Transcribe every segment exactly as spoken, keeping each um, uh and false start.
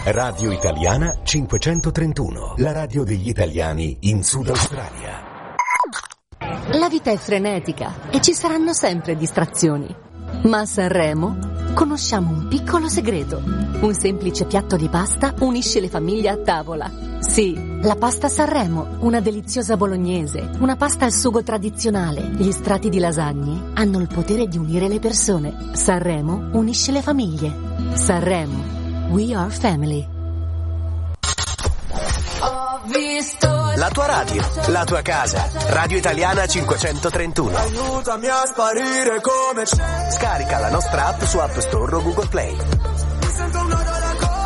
Radio Italiana cinquecentotrentuno, la radio degli italiani in Sud Australia. La vita è frenetica e ci saranno sempre distrazioni. Ma a Sanremo conosciamo un piccolo segreto. Un semplice piatto di pasta unisce le famiglie a tavola. Sì, la pasta Sanremo, una deliziosa bolognese, una pasta al sugo tradizionale. Gli strati di lasagne hanno il potere di unire le persone. Sanremo unisce le famiglie. Sanremo, we are family. Ho visto la tua radio, la tua casa. Radio Italiana cinquecentotrentuno. Aiutami a sparire come c'è. Scarica la nostra app su App Store o Google Play. Mi sento un nodo alla gola.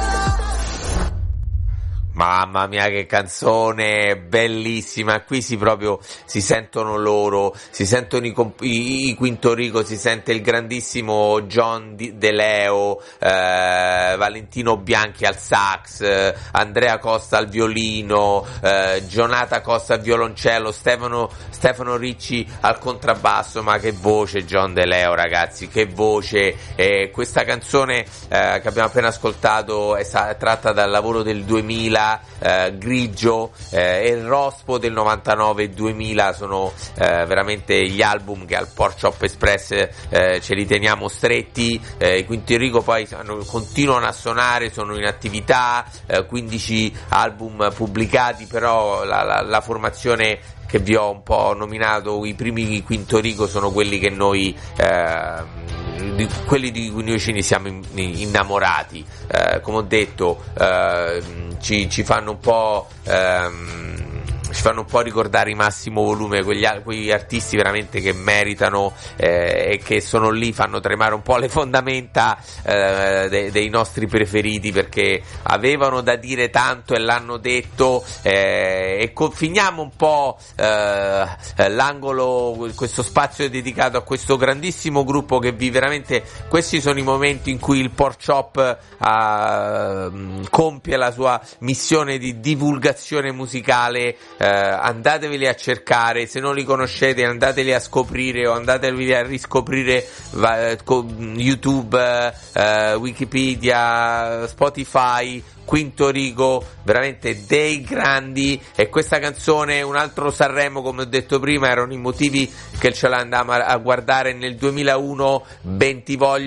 Mamma mia, che canzone bellissima. Qui si proprio si sentono loro, si sentono i, comp- i, i Quinto Rico, si sente il grandissimo John De Leo, eh, Valentino Bianchi al sax, eh, Andrea Costa al violino, eh, Gionata Costa al violoncello, Stefano, Stefano Ricci al contrabbasso. Ma che voce John De Leo, ragazzi, che voce. Eh, questa canzone eh, che abbiamo appena ascoltato è, sa- è tratta dal lavoro del duemila, Eh, Grigio, eh, e il Rospo del novantanove e duemila sono eh, veramente gli album che al Porch Hop Express eh, ce li teniamo stretti. eh, i Quinto Rico poi hanno, continuano a suonare, sono in attività, eh, quindici album pubblicati, però la, la, la formazione che vi ho un po' nominato, i primi Quinto Rico, sono quelli che noi eh, di quelli di cui noi ce ne siamo innamorati. Eh, come ho detto, eh, ci, ci fanno un po' ehm, ci fanno un po' ricordare i Massimo Volume, quegli, quegli artisti veramente che meritano eh, e che sono lì, fanno tremare un po' le fondamenta eh, de, dei nostri preferiti, perché avevano da dire tanto e l'hanno detto. Eh, e con, finiamo un po' eh, l'angolo, questo spazio dedicato a questo grandissimo gruppo che vi veramente, questi sono i momenti in cui il Porch Hop uh, compie la sua missione di divulgazione musicale. Eh, andateveli a cercare, se non li conoscete andateli a scoprire o andateveli a riscoprire va, con YouTube, eh, Wikipedia, Spotify. Quinto Rico, veramente dei grandi. E questa canzone, un altro Sanremo, come ho detto prima, erano i motivi che ce l'andavamo a guardare nel duemilauno. Bentivoglio